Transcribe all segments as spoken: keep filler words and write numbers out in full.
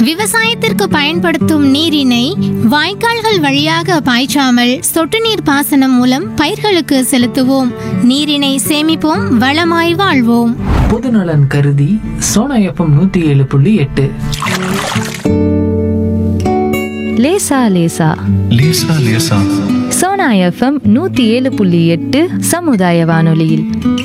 விவசாயத்திற்கு பயன்படுத்தும் நீரினை வாய்க்கால்கள் வழியாக பாய்ச்சாமல் சொட்டு நீர் பாசனம் மூலம் பயிர்களுக்கு செலுத்துவோம். நீரினை சேமிப்போம், வளமாய் வாழ்வோம். பொதுநலன் கருதி சோனா எஃப்எம் நூத்தி ஏழு புள்ளி எட்டு. லேசா லேசா லேசா லேசா சோனா எஃப்எம் நூத்தி ஏழு புள்ளி எட்டு சமுதாய வானொலியில்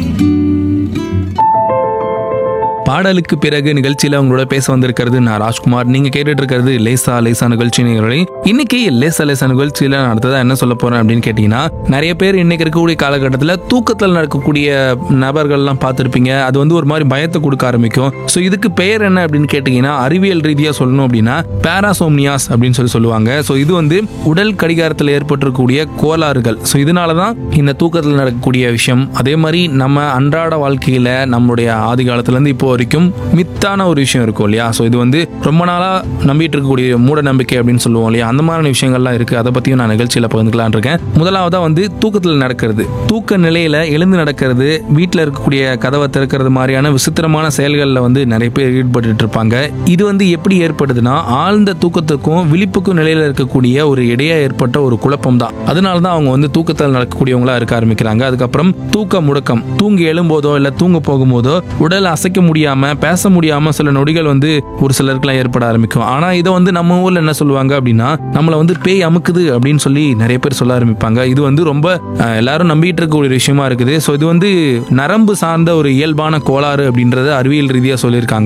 பாடலுக்கு பிறகு நிகழ்ச்சியில உங்களோட பேச வந்திருக்கிறது நான் ராஜ்குமார். நீங்க கேட்டுட்டு இருக்கிறது லேசா லேசா நிகழ்ச்சி. நிகழ்ச்சி இன்னைக்கு லேசா லேசா நிகழ்ச்சியில நான் அடுத்ததா என்ன சொல்ல போறேன் அப்படின்னு கேட்டீங்கன்னா, நிறைய பேர் இன்னைக்கு இருக்கக்கூடிய காலகட்டத்தில் தூக்கத்தில் நடக்கக்கூடிய நபர்கள்லாம் பார்த்துருப்பீங்க. அது வந்து ஒரு மாதிரி பயத்தை கொடுக்க ஆரம்பிக்கும். ஸோ இதுக்கு பெயர் என்ன அப்படின்னு கேட்டீங்கன்னா, அறிவியல் ரீதியா சொல்லணும் அப்படின்னா பேராசோம்னியாஸ் அப்படின்னு சொல்லி சொல்லுவாங்க. ஸோ இது வந்து உடல் கடிகாரத்தில் ஏற்பட்டிருக்கக்கூடிய கோளாறுகள். ஸோ இதனாலதான் இந்த தூக்கத்தில் நடக்கக்கூடிய விஷயம். அதே மாதிரி நம்ம அன்றாட வாழ்க்கையில நம்மளுடைய ஆதி காலத்துல இருந்து இப்போ வரைக்கும் மித்தான ஒரு விஷயம் இருக்கும் இல்லையா. ஸோ இது வந்து ரொம்ப நாளா நம்பிட்டு இருக்கக்கூடிய மூட நம்பிக்கை அப்படின்னு சொல்லுவோம் இல்லையா. அந்த மாதிரி விஷயங்கள்லாம் இருக்கு. அதை பத்தியும் நான் நிகழ்ச்சியில பகிர்ந்துக்கலாம் இருக்கேன். முதலாவதா வந்து தூக்கத்தில் நடக்கிறது, தூக்க நிலையில எழுந்து நடக்கிறது, வீட்டில் இருக்கக்கூடிய கதவை திறக்கிறது மாதிரியான விசித்திரமான செயல்களில் வந்து நிறைய பேர் ஈடுபட்டு இருப்பாங்க. இது வந்து எப்படி ஏற்படுதுன்னா, ஆழ்ந்த தூக்கத்துக்கும் விழிப்புக்கும் நிலையில இருக்கக்கூடிய ஒரு இடையே ஏற்பட்ட ஒரு குழப்பம் தான். அதனால தான் அவங்க வந்து தூக்கத்தில் நடக்கக்கூடியவங்களா இருக்க ஆரம்பிக்கிறாங்க. அதுக்கப்புறம் தூக்க முடக்கம், தூங்கி எழும்போதோ இல்ல தூங்க போகும்போதோ உடல் அசைக்க முடியாம பேச முடியாம சில நொடிகள் வந்து ஒரு சிலருக்குலாம் ஏற்பட ஆரம்பிக்கும். ஆனா இதை வந்து நம்ம ஊர்ல என்ன சொல்லுவாங்க அப்படின்னா, நம்மள வந்து பேய் அமுக்குது அப்படின்னு சொல்லி நிறைய பேர் சொல்ல ஆரம்பிப்பாங்க. இது வந்து ரொம்ப எல்லாரும் நம்பிட்டு இருக்க ஒரு விஷயமா இருக்குது. ஸோ இது வந்து நரம்பு சார்ந்த ஒரு இயல்பான கோளாறு அப்படின்றத அறிவியல் ரீதியா சொல்லியிருக்காங்க.